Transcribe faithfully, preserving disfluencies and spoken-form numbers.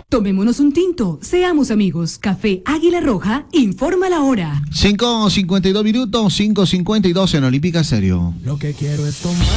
Tomémonos un tinto, seamos amigos. Café Águila Roja, informa la hora. cinco cincuenta y dos minutos, cinco cincuenta y dos en Olímpica Serio. Lo que quiero es tomar.